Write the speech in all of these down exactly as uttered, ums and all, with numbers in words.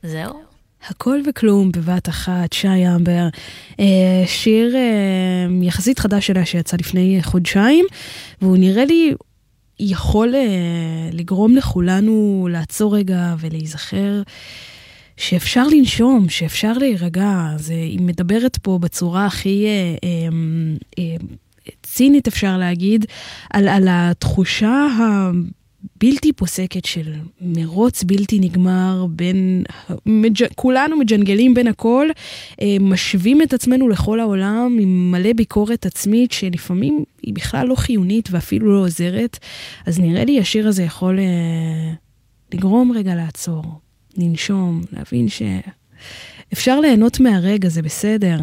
זהו. הכל וכלום בבת אחת, שי אמבר, שיר יחסית חדש שלה שיצא לפני חודשיים, והוא נראה לי יכול לגרום לכולנו לעצור רגע ולהיזכר שאפשר לנשום, שאפשר להירגע. זה, היא מדברת פה בצורה הכי צינית אפשר להגיד, על, על התחושה הבלתי פוסקת של מרוץ בלתי נגמר, בין, מג'... כולנו מג'נגלים בין הכל, משווים את עצמנו לכל העולם עם מלא ביקורת עצמית שלפעמים היא בכלל לא חיונית ואפילו לא עוזרת. אז נראה לי השיר הזה יכול לגרום רגע לעצור, לנשום, להבין שאפשר ליהנות מהרגע, זה בסדר.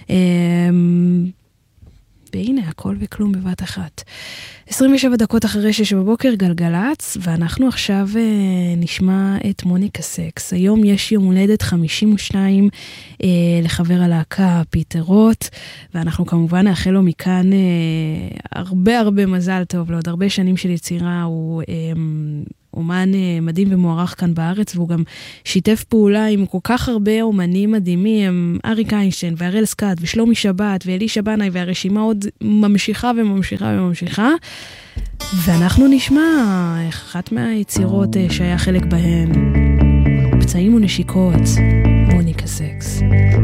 והנה, הכל וכלום בבת אחת. עשרים ושבע דקות אחרי שש בבוקר גלגלץ, ואנחנו עכשיו אה, נשמע את מוניקה סקס. היום יש יום הולדת חמישים ושתיים אה, לחבר הלהקה פיטר רוט, ואנחנו כמובן נאחל לו מכאן אה, הרבה הרבה מזל טוב, לעוד הרבה שנים של יצירה. הוא אה, אומן אה, מדהים ומוערך כאן בארץ, והוא גם שיתף פעולה עם כל כך הרבה אומנים מדהימים, הם אריק איינשטיין והראל סקאט ושלומי שבת ואלישע בנאי, והרשימה עוד ממשיכה וממשיכה וממשיכה. ואנחנו נשמע אחת מהיצירות שהיה חלק בהן, פצעים ונשיקות, מוניקה סקס.